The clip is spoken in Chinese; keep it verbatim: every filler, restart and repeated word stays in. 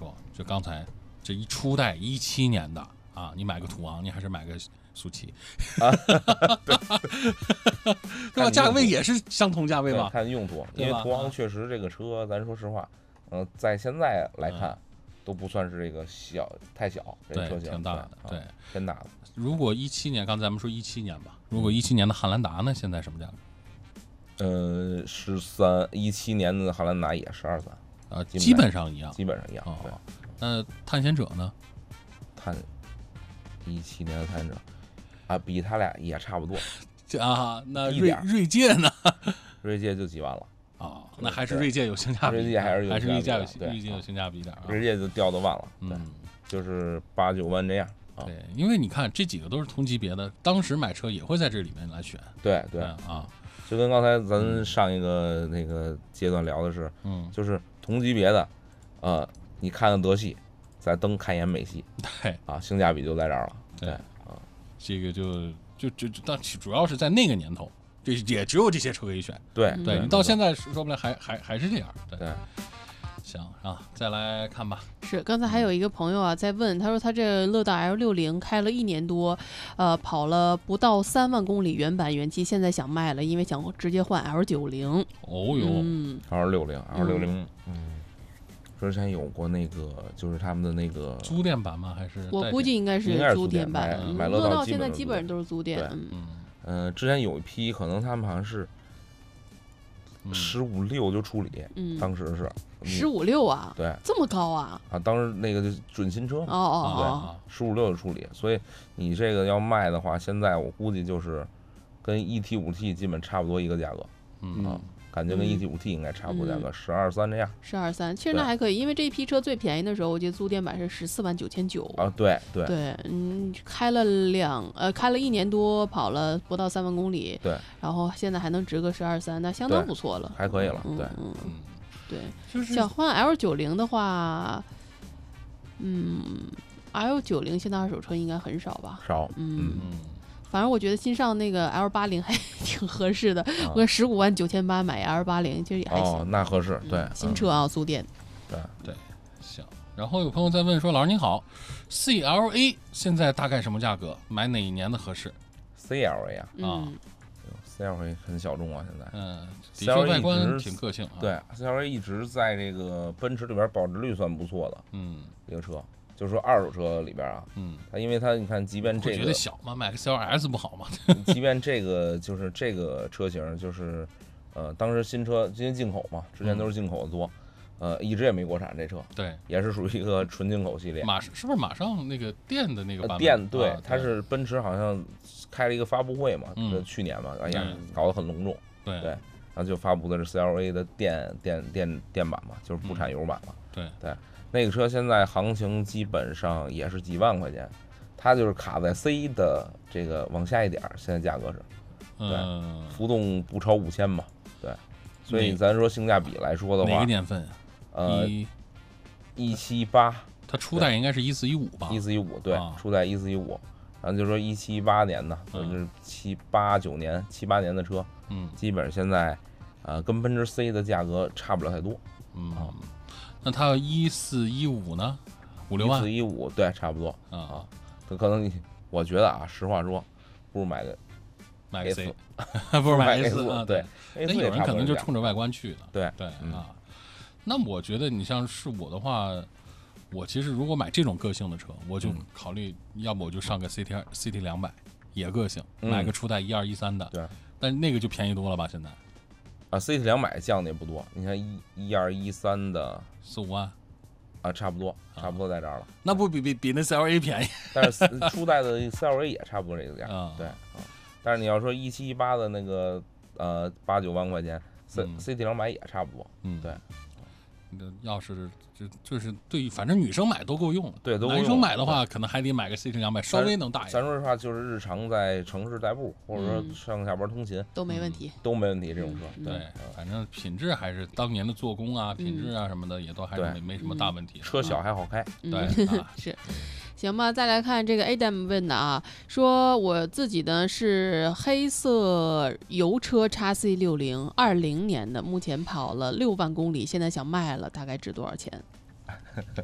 说，就刚才这一初代一七年的啊，你买个途昂，你还是买个速七，啊、对吧？价位也是相同价位吧？ 看用途，因为途昂确实这个车，咱说实话，嗯、呃，在现在来看。嗯都不算是这个小太小，这车型挺大的，对， 啊、偏大的。 如果一七年，刚才咱们说一七年吧，如果一七年的汉兰达呢，现在什么价格？呃，十三，一七年的汉兰达也是二三， 啊，基本上一样， 基本上一样。 哦，那探险者呢？ 探一七年的探险者啊，比他俩也差不多。 啊，那锐锐界呢？ 锐界就几万了。 哦，那还是锐界有性价比， 锐界还是还是锐界有锐界有性价比点啊。 锐界就掉到万了， 嗯， 就是八九万这样。 对，因为你看这几个都是同级别的，当时买车也会在这里面来选。 对对啊， 就跟刚才咱上一个那个阶段聊的是， 嗯， 就是同级别的，呃，你看看德系，再登看一眼美系， 对啊，性价比就在这儿了。 对啊， 这个就就就就，但主要是在那个年头。这也只有这些车可以选， 对对，你到现在说不定还还还是这样，对。 对行啊，再来看吧。 是，刚才还有一个朋友啊在问，他说他这乐道 L 六零开了一年多，呃，跑了不到三万公里，原版原漆，现在想卖了，因为想直接换 L 九零。 哦哟， 嗯 ，L 六零 ，L 六零，嗯，之前有过那个，就是他们的那个租店版吗？还是我估计应该是租店版。 买乐道现在基本上都是租店。 嗯，呃，之前有一批，可能他们好像是十五六就处理， 嗯， 当时是十五六啊， 对， 这么高啊？ 啊，当时那个就准新车嘛， 哦哦哦， 对，十五六就处理，所以你这个要卖的话，现在我估计就是跟 E T 五 T 基本差不多一个价格， 嗯啊。感觉跟 E T 五 T 应该差不多价格，十二三这样。 十二三，其实那还可以，因为这一批车最便宜的时候，我记得租店版是十四万九千九。 啊，对对对，嗯，开了两呃，开了一年多，跑了不到三万公里。 对。 然后现在还能值个十二三，那相当不错了。 还可以了，对， 嗯嗯，对。 就是想换 L 九零的话，嗯 ，L 九零现在二手车应该很少吧？ 少， 嗯嗯。反正我觉得新上那个 L 八零还挺合适的，我跟十五万九千八买 L 八零，其实也还行。 哦，那合适，对， 新车啊，租店。 对对，行。然后有朋友在问说：“老师您好 ，C L A 现在大概什么价格？买哪一年的合适 ？C L A 啊， 啊 ，C L A 很小众啊，现在。 嗯，的确外观挺个性啊。 对 ，C L A 一直在这个奔驰里边保值率算不错的， 嗯， 一个车。就是说二手车里边啊， 嗯， 它因为它你看，即便这个觉得小嘛，买个 C L S 不好吗？ 即便这个就是这个车型，就是呃，当时新车因为进口嘛，之前都是进口的多，嗯、呃，一直也没国产这车， 对， 也是属于一个纯进口系列。 马是不是马上那个电的那个版本？ 电对， 啊、 它是奔驰好像开了一个发布会嘛， 嗯、 去年嘛，哎呀，搞得很隆重， 对对，然后就发布的是 C L A 的电电电电版嘛，就是不产油版嘛， 对对。那个车现在行情基本上也是几万块钱，它就是卡在 C 的这个往下一点，现在价格是，对， 嗯、 浮动不超五千嘛，对，所以咱说性价比来说的话， 哪个年份？ 呃，一七八， 它初代应该是一四一五吧？ 一四一五，对， 啊、 初代一四一五，然后就说一七八年的， 嗯、 就是七八九年、七八年的车， 嗯， 基本现在，呃，跟奔驰 C 的价格差不了太多， 嗯。 啊那它一四一五呢？五六万？ 一四一五，对，差不多啊啊。 它可能，我觉得啊，实话说，不如买个买个 C， 不如买 A 四啊。 对， 那有人可能就冲着外观去的。 对对嗯、 啊。那我觉得你像是我的话，我其实如果买这种个性的车，我就考虑， 嗯、 要不我就上个 C T C T 两百，也个性，买个初代一二一三的。 对。 但那个就便宜多了吧？现在。 啊 ，C T 两百降的也不多，你看一一二一三的四五万， 啊，差不多，差不多在这儿了。 那不比比比那 C L A 便宜？ 但是初代的 C L A 也差不多这个价， 啊、 对啊。但是你要说一七一八的那个呃八九万块钱，C、 嗯、 C T 两百也差不多， 嗯， 对。 你的钥匙就就是对，反正女生买都够用了。 对，都够用。 男生买的话，可能还得买个 C T 两百，稍微能大一点。 咱说实话，就是日常在城市代步，或者说上下班通勤、 嗯、都没问题， 都没问题。这种车， 嗯、 对，反正品质还是当年的做工啊、品质啊什么的，也都还是没没什么大问题。 车小还好开， 嗯、 对，啊、 是。行吧，再来看这个 Adam 问的啊，说我自己呢是黑色油车 x C 六零，二零年的，目前跑了六万公里，现在想卖了，大概值多少钱？